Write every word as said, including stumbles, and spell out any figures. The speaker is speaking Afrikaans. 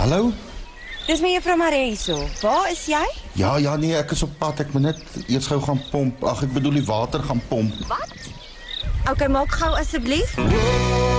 Hallo? Dis my juffrou Mareso. Waar is jy? Ja, ja, nee, ek is op pad. Ek moet net eers gou gaan pomp. Ag, ek bedoel die water gaan pomp. Wat? Okay, maak gou asseblief.